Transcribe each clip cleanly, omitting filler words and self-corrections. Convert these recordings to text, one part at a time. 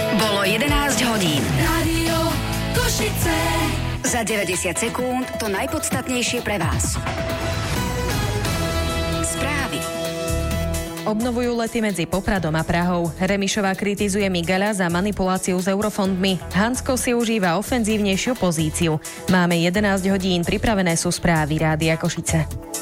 Bolo 11 hodín. Rádio Košice. Za 90 sekúnd to najpodstatnejšie pre vás. Správy. Obnovujú lety medzi Popradom a Prahou. Remišová kritizuje Migala za manipuláciu s eurofondmi. Hansko si užíva ofenzívnejšiu pozíciu. Máme 11 hodín, pripravené sú správy Rádia Košice.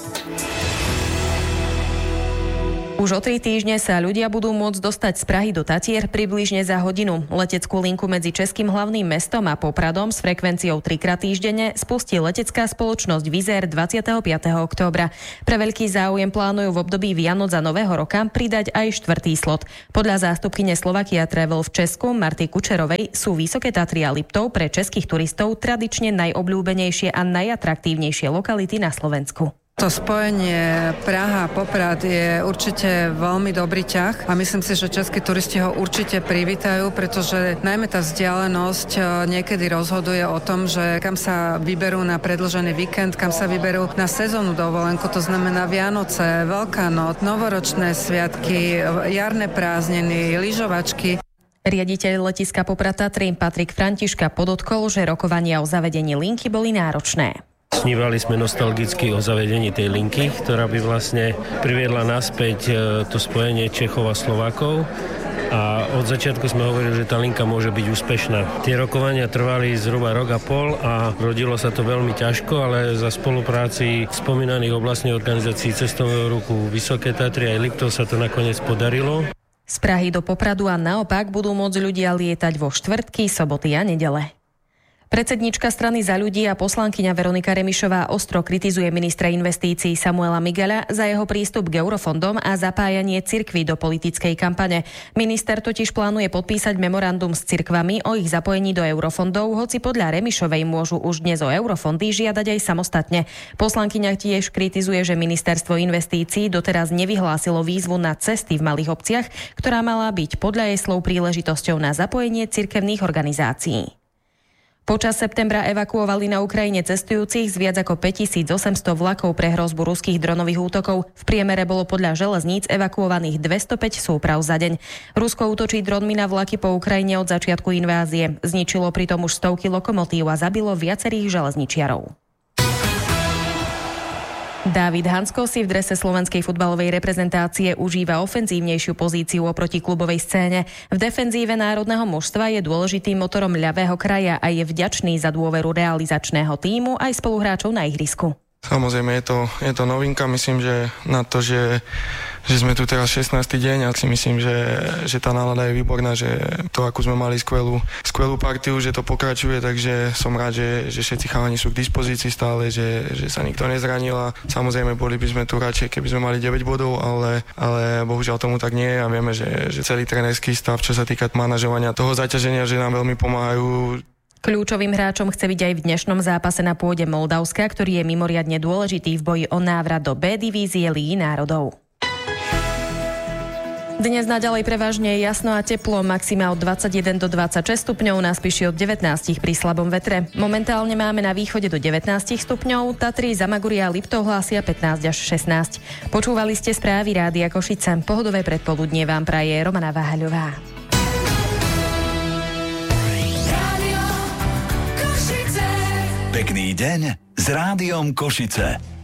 Už o 3 týždne sa ľudia budú môcť dostať z Prahy do Tatier približne za hodinu. Leteckú linku medzi českým hlavným mestom a Popradom s frekvenciou 3-krát týždenne spustí letecká spoločnosť Wizz Air 25. októbra. Pre veľký záujem plánujú v období Vianoc a Nového roka pridať aj 4. slot. Podľa zástupkyne Slovakia Travel v Česku Marty Kučerovej sú Vysoké Tatry a Liptov pre českých turistov tradične najobľúbenejšie a najatraktívnejšie lokality na Slovensku. To spojenie Praha-Poprad je určite veľmi dobrý ťah a myslím si, že českí turisti ho určite privítajú, pretože najmä tá vzdialenosť niekedy rozhoduje o tom, že kam sa vyberú na predĺžený víkend, kam sa vyberú na sezónnu dovolenku, to znamená Vianoce, Veľká noc, novoročné sviatky, jarné prázdniny, lyžovačky. Riaditeľ letiska Poprad Tatry Patrik Františka podotkol, že rokovania o zavedení linky boli náročné. Snívali sme nostalgicky o zavedení tej linky, ktorá by vlastne priviedla naspäť to spojenie Čechov a Slovákov. A od začiatku sme hovorili, že tá linka môže byť úspešná. Tie rokovania trvali zhruba rok a pol a rodilo sa to veľmi ťažko, ale za spolupráci spomínaných oblastných organizácií cestovného ruchu Vysoké Tatry aj Liptov sa to nakoniec podarilo. Z Prahy do Popradu a naopak budú môcť ľudia lietať vo štvrtky, soboty a nedele. Predsednička strany Za ľudí a poslankyňa Veronika Remišová ostro kritizuje ministra investícií Samuela Migala za jeho prístup k eurofondom a zapájanie cirkví do politickej kampane. Minister totiž plánuje podpísať memorandum s cirkvami o ich zapojení do eurofondov, hoci podľa Remišovej môžu už dnes o eurofondy žiadať aj samostatne. Poslankyňa tiež kritizuje, že ministerstvo investícií doteraz nevyhlásilo výzvu na cesty v malých obciach, ktorá mala byť podľa jej slov príležitosťou na zapojenie cirkevných organizácií. Počas septembra evakuovali na Ukrajine cestujúcich z viac ako 5800 vlakov pre hrozbu ruských dronových útokov. V priemere bolo podľa železníc evakuovaných 205 súprav za deň. Rusko útočí dronmi na vlaky po Ukrajine od začiatku invázie. Zničilo pritom už stovky lokomotív a zabilo viacerých železničiarov. Dávid Hansko si v drese slovenskej futbalovej reprezentácie užíva ofenzívnejšiu pozíciu oproti klubovej scéne. V defenzíve národného mužstva je dôležitým motorom ľavého kraja a je vďačný za dôveru realizačného tímu aj spoluhráčov na ihrisku. Samozrejme je to novinka, myslím, že na to, že sme tu teraz 16. deň a si myslím, že tá nálada je výborná, že to, ako sme mali skvelú partiu, že to pokračuje, takže som rád, že všetci chalani sú k dispozícii stále, že sa nikto nezranil a samozrejme boli by sme tu radšej, keby sme mali 9 bodov, ale bohužiaľ tomu tak nie je a vieme, že celý trénerský stav, čo sa týka manažovania toho zaťaženia, že nám veľmi pomáhajú. Kľúčovým hráčom chce byť aj v dnešnom zápase na pôde Moldavska, ktorý je mimoriadne dôležitý v boji o návrat do B divízie Ligy národov. Dnes naďalej prevažne jasno a teplo, maxima od 21 do 26 stupňov, na Spiši od 19 pri slabom vetre. Momentálne máme na východe do 19 stupňov, Tatry, Zamaguria a Liptov hlásia 15 až 16. Počúvali ste správy Rádia Košice. Pohodové predpoludnie vám praje Romana Váhaľová. Pekný deň s Rádiom Košice.